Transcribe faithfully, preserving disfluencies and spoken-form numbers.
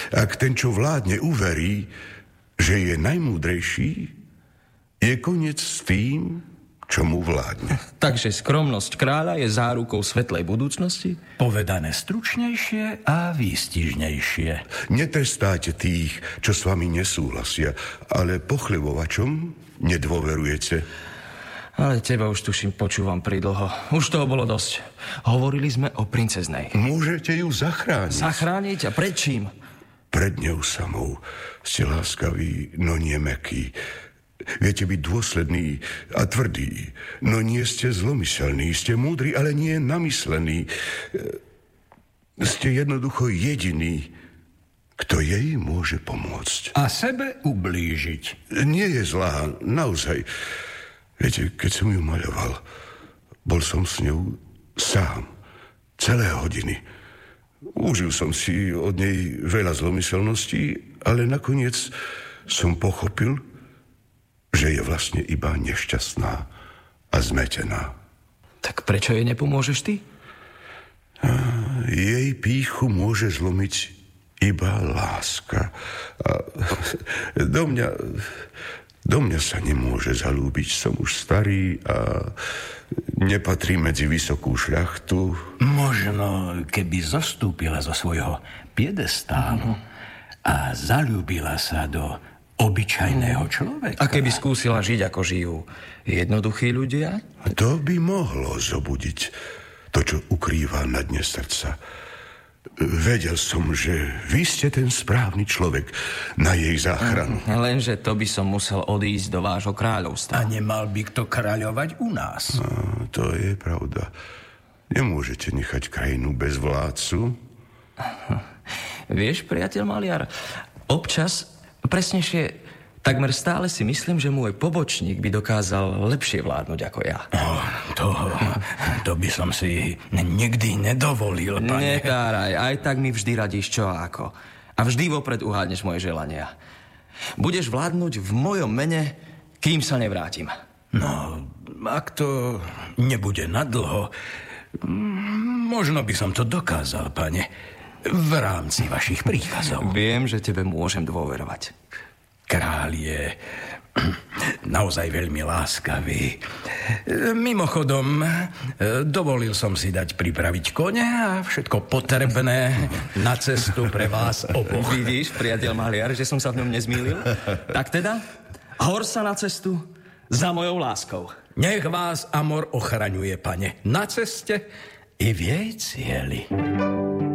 Ak ten, čo vládne, uverí, že je najmúdrejší, je koniec s tým, čo mu vládne. Takže skromnosť kráľa je zárukou svetlej budúcnosti? Povedané stručnejšie a výstižnejšie. Netrestáte tých, čo s vami nesúhlasia, ale pochlevovačom nedôverujete. Ale teba už tuším počúvam pridlho. Už toho bolo dosť. Hovorili sme o princeznej. Môžete ju zachrániť. Zachrániť? A pred čím? Pred ňou samou. Ste láskaví, no nie mäkkí. Viete byť dôsledný a tvrdý, no nie ste zlomyselní, ste múdri, ale nie namyslení. Ste jednoducho jediný, kto jej môže pomôcť. A sebe ublížiť. Nie je zlá, naozaj. Viete, keď som ju maľoval, bol som s ňou sám, celé hodiny. Užil som si od nej veľa zlomyselností, ale nakoniec som pochopil, že je vlastne iba nešťastná a zmetená. Tak prečo jej nepomôžeš ty? A jej pýchu môže zlomiť iba láska. A do mňa, do mňa sa nemôže zalúbiť. Som už starý a nepatrí medzi vysokú šľachtu. Možno, keby zostúpila zo svojho piedestálu mm-hmm. a zalúbila sa do obyčajného človeka. A keby skúsila žiť, ako žijú jednoduchí ľudia? To by mohlo zobudiť to, čo ukrýva na dne srdca. Vedel som, že vy ste ten správny človek na jej záchranu. Lenže to by som musel odísť do vášho kráľovstva. A nemal by kto kráľovať u nás. A, to je pravda. Nemôžete nechať krajinu bez vládcu. Vieš, priateľ maliar, občas presnejšie, takmer stále si myslím, že môj pobočník by dokázal lepšie vládnuť ako ja. Oh, to, to by som si nikdy nedovolil, pane. Nekáraj, aj tak mi vždy radíš čo a ako. A vždy vopred uhádneš moje želania. Budeš vládnuť v mojom mene, kým sa nevrátim. No, ak to nebude nadlho, možno by som to dokázal, pane. V rámci vašich príkazov. Viem, že tebe môžem dôverovať. Kráľ je naozaj veľmi láskavý. Mimochodom, dovolil som si dať pripraviť kone a všetko potrebné na cestu pre vás oboch. Vidíš, priateľ maliar, že som sa v ňom nezmýlil? Tak teda, hor sa na cestu za mojou láskou. Nech vás Amor ochraňuje, pane, na ceste i v jej cieli.